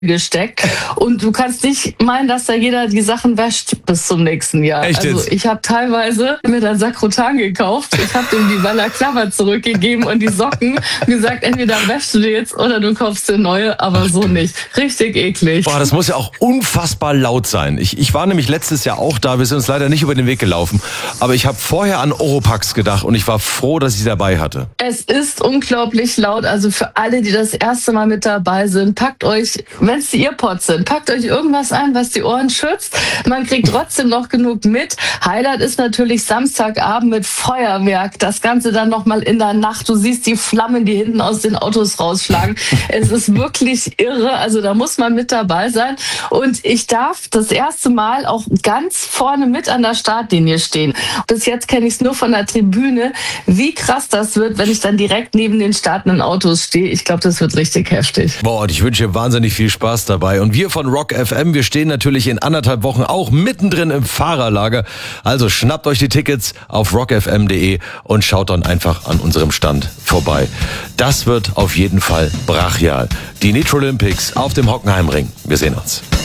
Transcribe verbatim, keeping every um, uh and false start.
gesteckt und du kannst nicht meinen, dass da jeder die Sachen wäscht bis zum nächsten Jahr. Echt also jetzt? ich habe teilweise mir dann Sakrotan gekauft, ich habe ihm die Balaclava zurückgegeben und die Socken gesagt, entweder wäschst du dir jetzt oder du kaufst dir neue, aber so nicht. Richtig eklig. Boah, das muss ja auch unfassbar laut sein. Ich, ich war nämlich letztes Jahr auch da, wir sind uns leider nicht über den Weg gelaufen, aber ich habe vorher an Oropax gedacht und ich war froh, dass ich sie dabei hatte. Es ist unglaublich laut, also für alle, die das erste Mal mit dabei sind, packt euch, wenn es die Earpods sind, packt euch irgendwas ein, was die Ohren schützt. Man kriegt trotzdem noch genug mit. Highlight ist natürlich Samstagabend mit Feuerwerk. Das Ganze dann nochmal in der Nacht. Du siehst die Flammen, die hinten aus den Autos rausschlagen. Es ist wirklich irre. Also da muss man mit dabei sein. Und ich darf das erste Mal auch ganz vorne mit an der Startlinie stehen. Bis jetzt kenne ich es nur von der Tribüne. Wie krass das wird, wenn ich dann direkt neben den startenden Autos stehe. Ich glaube, das wird richtig heftig. Boah, und ich wünsche dir wahnsinnig viel Spaß dabei. Und wir von Rock F M, wir stehen natürlich in anderthalb Wochen auch mittendrin im Fahrerlager. Also schnappt euch die Tickets auf rock f m punkt d e und schaut dann einfach an unserem Stand vorbei. Das wird auf jeden Fall brachial. Die Nitro Olympics auf dem Hockenheimring. Wir sehen uns.